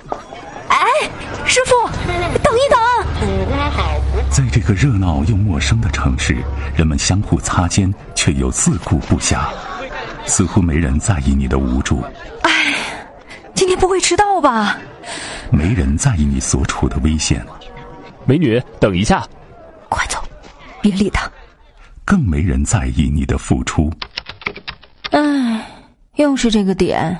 哎，师傅，等一等！ 在这个热闹又陌生的城市，人们相互擦肩，却又自顾不暇，似乎没人在意你的无助。 哎，今天不会迟到吧？ 没人在意你所处的危险。 美女，等一下！ 快走，别理他。 更没人在意你的付出。 哎，又是这个点。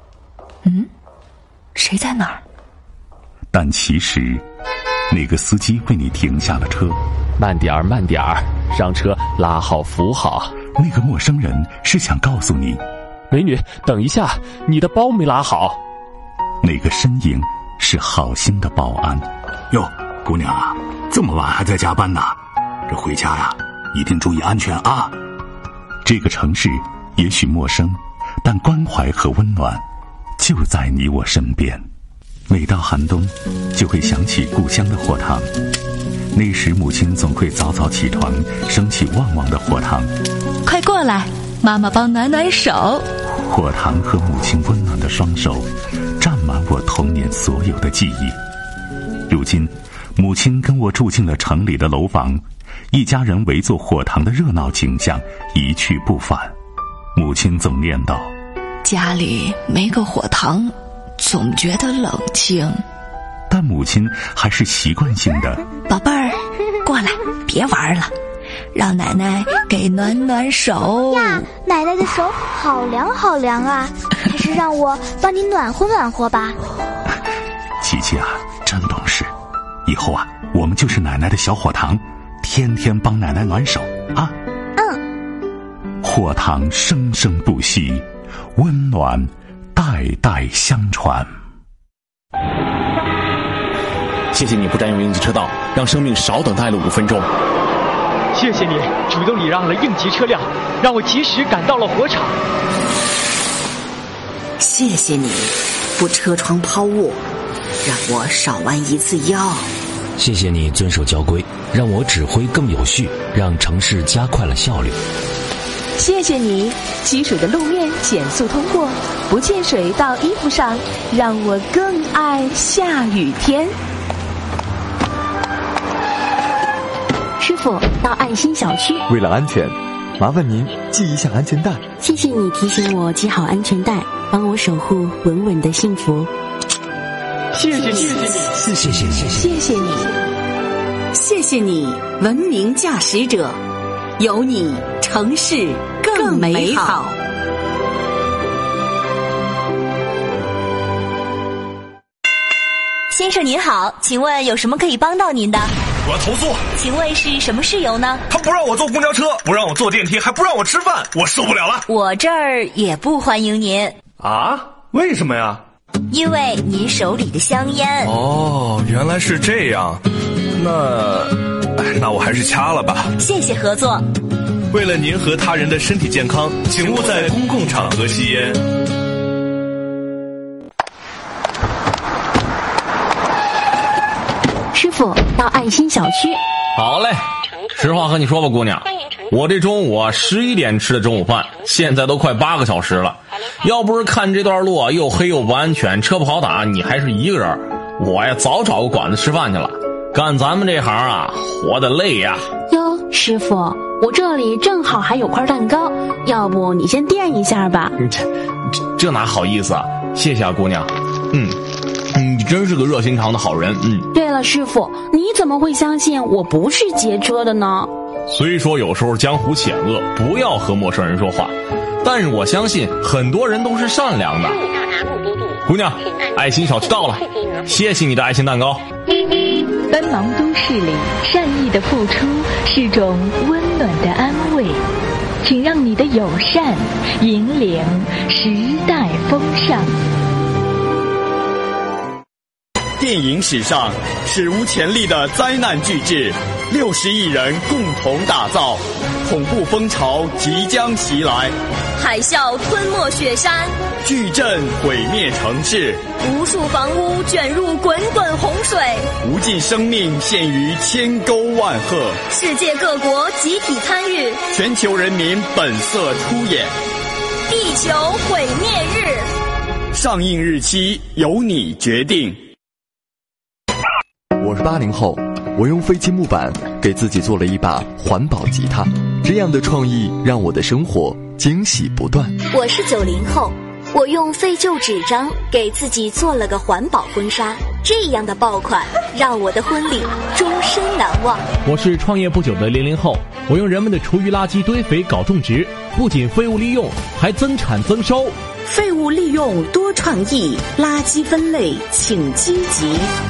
谁在哪儿？ 但其实那个司机为你停下了车。 慢点儿，慢点儿，让车拉好扶好。 那个陌生人是想告诉你， 美女，等一下，你的包没拉好。 那个身影是好心的保安。 哟，姑娘啊，这么晚还在加班呢，这回家呀，一定注意安全啊。 这个城市也许陌生，但关怀和温暖就在你我身边。每到寒冬，就会想起故乡的火塘。那时母亲总会早早起床，升起旺旺的火塘。 快过来，妈妈帮暖暖手。 火塘和母亲温暖的双手，占满我童年所有的记忆。如今，母亲跟我住进了城里的楼房，一家人围坐火塘的热闹景象一去不返。母亲总念叨： 家里没个火塘，总觉得冷清。 但母亲还是习惯性的： 宝贝儿，过来，别玩了，让奶奶给暖暖手呀。奶奶的手好凉好凉啊，还是让我帮你暖和暖和吧。 琪琪啊，真懂事，以后啊，我们就是奶奶的小火塘，天天帮奶奶暖手啊。火塘生生不息，温暖代代相传。 谢谢你不占用应急车道，让生命少等待了5分钟。 谢谢你主动礼让了应急车辆，让我及时赶到了火场。 谢谢你不车窗抛物，让我少弯一次腰。 谢谢你遵守交规，让我指挥更有序，让城市加快了效率。 谢谢你积水的路面减速通过，不溅水到衣服上，让我更爱下雨天。 师傅，到爱心小区。 为了安全，麻烦您系一下安全带。 谢谢你提醒我系好安全带，帮我守护稳稳的幸福。 谢谢你， 谢谢你， 谢谢你， 谢谢你，文明驾驶者，有你城市更美好。 先生您好，请问有什么可以帮到您的？ 我要投诉。 请问是什么事由呢？ 他不让我坐公交车，不让我坐电梯，还不让我吃饭，我受不了了。 我这儿也不欢迎您。 啊？为什么呀？ 因为您手里的香烟。 哦，原来是这样。那我还是掐了吧。 谢谢合作。 为了您和他人的身体健康，请勿在公共场合吸烟。 师傅，到爱心小区。 好嘞，实话和你说吧，姑娘，我这中午11点吃的中午饭，现在都快8个小时了。要不是看这段路又黑又不安全，车不好打，你还是一个人，我呀早找个馆子吃饭去了。干咱们这行啊，活得累呀。 哟，师傅，我这里正好还有块蛋糕，要不你先垫一下吧。 这哪好意思啊，谢谢啊，姑娘。你真是个热心肠的好人。 对了，师傅，你怎么会相信我不是劫车的呢？ 虽说有时候江湖险恶，不要和陌生人说话，但是我相信很多人都是善良的。姑娘，爱心小区到了，谢谢你的爱心蛋糕。 奔忙都市里，善意的付出是种温暖的安慰，请让你的友善引领时代风尚。 电影史上史无前例的灾难巨制，60亿人共同打造，恐怖风潮即将袭来， 海啸吞没雪山， 巨震毁灭城市， 无数房屋卷入滚滚洪水， 无尽生命陷于千沟万壑， 世界各国集体参与， 全球人民本色出演， 地球毁灭日上映日期由你决定。 我是80后，我用废弃木板给自己做了一把环保吉他，这样的创意让我的生活惊喜不断。 我是90后，我用废旧纸张给自己做了个环保婚纱，这样的爆款让我的婚礼终身难忘。 我是创业不久的00后，我用人们的厨余垃圾堆肥搞种植，不仅废物利用，还增产增收。 废物利用多创意，垃圾分类请积极。